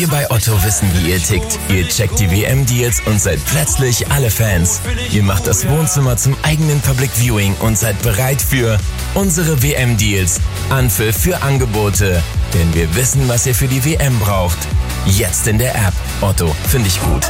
Wir bei Otto wissen, wie ihr tickt. Ihr checkt die WM-Deals und seid plötzlich alle Fans. Ihr macht das Wohnzimmer zum eigenen Public Viewing und seid bereit für unsere WM-Deals. Anpfiff für Angebote. Denn wir wissen, was ihr für die WM braucht. Jetzt in der App. Otto, finde ich gut.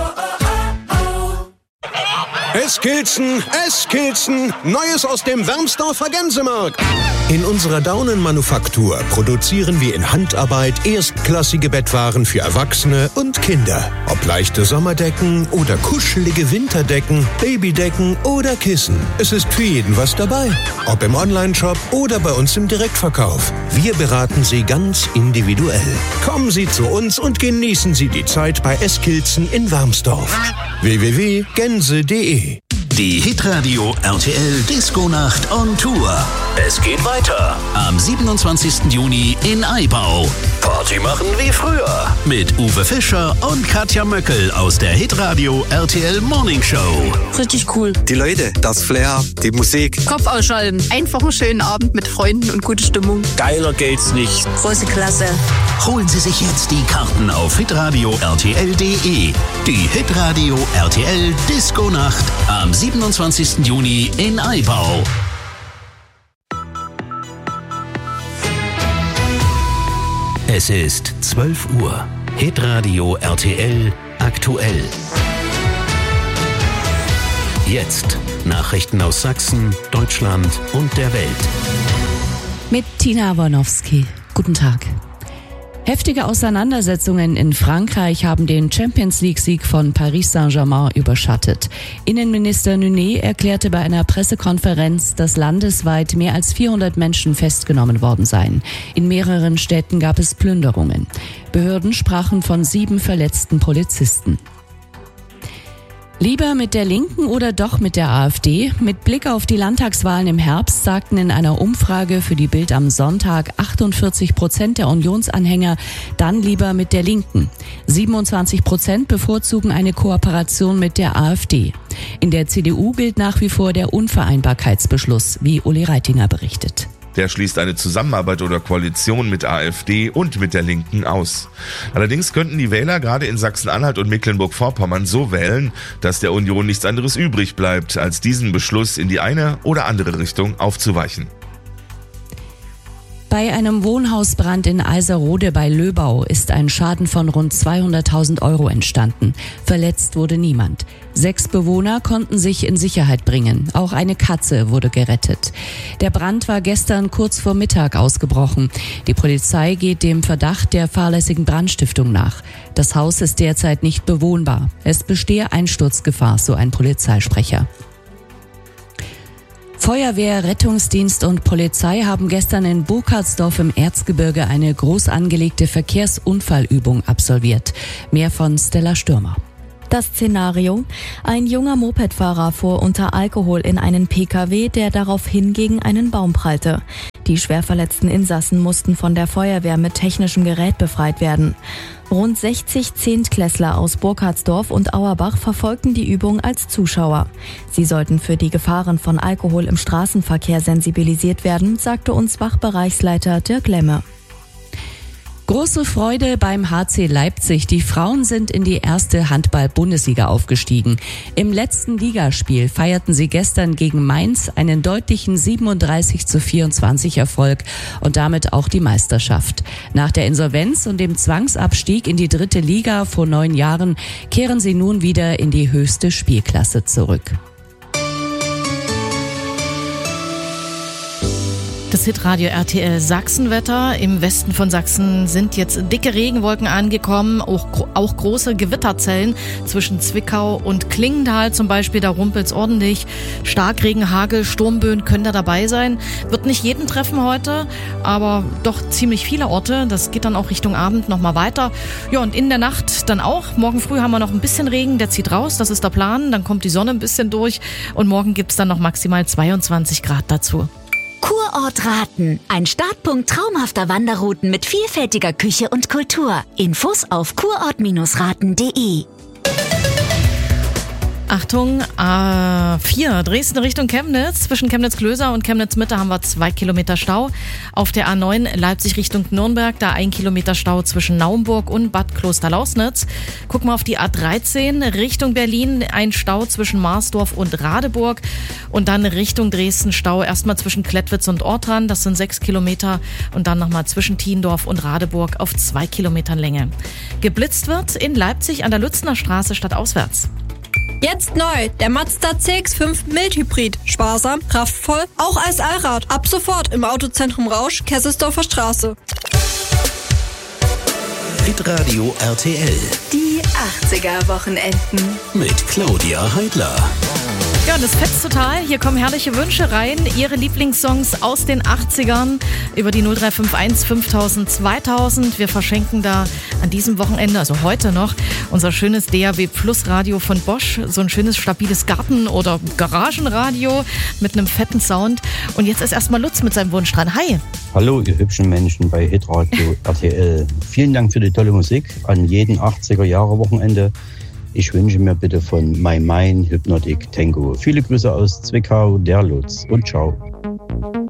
Eskilzen, Neues aus dem Wermsdorfer Gänsemarkt. In unserer Daunenmanufaktur produzieren wir in Handarbeit erstklassige Bettwaren für Erwachsene und Kinder. Ob leichte Sommerdecken oder kuschelige Winterdecken, Babydecken oder Kissen. Es ist für jeden was dabei. Ob im Onlineshop oder bei uns im Direktverkauf. Wir beraten Sie ganz individuell. Kommen Sie zu uns und genießen Sie die Zeit bei Eskilzen in Wermsdorf. www.gänse.de. Die Hitradio RTL Disco-Nacht on Tour. Es geht weiter am 27. Juni in Aibau. Party machen wie früher mit Uwe Fischer und Katja Möckel aus der Hitradio RTL Morning Show. Richtig cool. Die Leute, das Flair, die Musik. Kopf ausschalten. Einfach einen schönen Abend mit Freunden und gute Stimmung. Geiler geht's nicht. Große Klasse. Holen Sie sich jetzt die Karten auf hitradio rtl.de. Die Hitradio RTL Disco-Nacht am 27. Juni in Aibau. Es ist 12 Uhr. Hitradio RTL aktuell. Jetzt Nachrichten aus Sachsen, Deutschland und der Welt. Mit Tina Wornowski. Guten Tag. Heftige Auseinandersetzungen in Frankreich haben den Champions-League-Sieg von Paris Saint-Germain überschattet. Innenminister Nunez erklärte bei einer Pressekonferenz, dass landesweit mehr als 400 Menschen festgenommen worden seien. In mehreren Städten gab es Plünderungen. Behörden sprachen von 7 verletzten Polizisten. Lieber mit der Linken oder doch mit der AfD? Mit Blick auf die Landtagswahlen im Herbst sagten in einer Umfrage für die Bild am Sonntag 48% der Unionsanhänger dann lieber mit der Linken. 27% bevorzugen eine Kooperation mit der AfD. In der CDU gilt nach wie vor der Unvereinbarkeitsbeschluss, wie Uli Reitinger berichtet. Der schließt eine Zusammenarbeit oder Koalition mit AfD und mit der Linken aus. Allerdings könnten die Wähler gerade in Sachsen-Anhalt und Mecklenburg-Vorpommern so wählen, dass der Union nichts anderes übrig bleibt, als diesen Beschluss in die eine oder andere Richtung aufzuweichen. Bei einem Wohnhausbrand in Eiserode bei Löbau ist ein Schaden von rund 200.000 Euro entstanden. Verletzt wurde niemand. 6 Bewohner konnten sich in Sicherheit bringen. Auch eine Katze wurde gerettet. Der Brand war gestern kurz vor Mittag ausgebrochen. Die Polizei geht dem Verdacht der fahrlässigen Brandstiftung nach. Das Haus ist derzeit nicht bewohnbar. Es bestehe Einsturzgefahr, so ein Polizeisprecher. Feuerwehr, Rettungsdienst und Polizei haben gestern in Burkhardsdorf im Erzgebirge eine groß angelegte Verkehrsunfallübung absolviert. Mehr von Stella Stürmer. Das Szenario: Ein junger Mopedfahrer fuhr unter Alkohol in einen PKW, der daraufhin gegen einen Baum prallte. Die schwer verletzten Insassen mussten von der Feuerwehr mit technischem Gerät befreit werden. Rund 60 Zehntklässler aus Burkhardsdorf und Auerbach verfolgten die Übung als Zuschauer. Sie sollten für die Gefahren von Alkohol im Straßenverkehr sensibilisiert werden, sagte uns Wachbereichsleiter Dirk Lemme. Große Freude beim HC Leipzig. Die Frauen sind in die erste Handball-Bundesliga aufgestiegen. Im letzten Ligaspiel feierten sie gestern gegen Mainz einen deutlichen 37:24 Erfolg und damit auch die Meisterschaft. Nach der Insolvenz und dem Zwangsabstieg in die 3. Liga vor 9 Jahren kehren sie nun wieder in die höchste Spielklasse zurück. Das Hitradio RTL Sachsenwetter. Im Westen von Sachsen sind jetzt dicke Regenwolken angekommen, auch große Gewitterzellen zwischen Zwickau und Klingenthal zum Beispiel. Da rumpelt's ordentlich. Starkregen, Hagel, Sturmböen können da dabei sein. Wird nicht jeden treffen heute, aber doch ziemlich viele Orte. Das geht dann auch Richtung Abend nochmal weiter. Ja, und in der Nacht dann auch. Morgen früh haben wir noch ein bisschen Regen, der zieht raus, das ist der Plan. Dann kommt die Sonne ein bisschen durch und morgen gibt's dann noch maximal 22 Grad dazu. Kurort Raten. Ein Startpunkt traumhafter Wanderrouten mit vielfältiger Küche und Kultur. Infos auf kurort-raten.de. Achtung, A4, Dresden Richtung Chemnitz. Zwischen Chemnitz-Klöser und Chemnitz-Mitte haben wir 2 Kilometer Stau. Auf der A9 Leipzig Richtung Nürnberg, da 1 Kilometer Stau zwischen Naumburg und Bad Klosterlausnitz. Guck mal auf die A13 Richtung Berlin, ein Stau zwischen Marsdorf und Radeburg. Und dann Richtung Dresden Stau erstmal zwischen Klettwitz und Ortran, das sind 6 Kilometer. Und dann nochmal zwischen Thiendorf und Radeburg auf 2 Kilometern Länge. Geblitzt wird in Leipzig an der Lützner Straße stadtauswärts. Jetzt neu, der Mazda CX-5 Mild-Hybrid. Sparsam, kraftvoll, auch als Allrad. Ab sofort im Autozentrum Rausch, Kesselsdorfer Straße. Hitradio RTL. Die 80er-Wochenenden. Mit Claudia Heidler. Ja, das fetzt total. Hier kommen herrliche Wünsche rein. Ihre Lieblingssongs aus den 80ern über die 0351 5000 2000. Wir verschenken da an diesem Wochenende, also heute noch, unser schönes DAB Plus Radio von Bosch. So ein schönes, stabiles Garten- oder Garagenradio mit einem fetten Sound. Und jetzt ist erstmal Lutz mit seinem Wunsch dran. Hi. Hallo, ihr hübschen Menschen bei Hitradio RTL. Vielen Dank für die tolle Musik an jeden 80er-Jahre-Wochenende. Ich wünsche mir bitte von My Mind Hypnotic Tango. Viele Grüße aus Zwickau, der Lutz und ciao.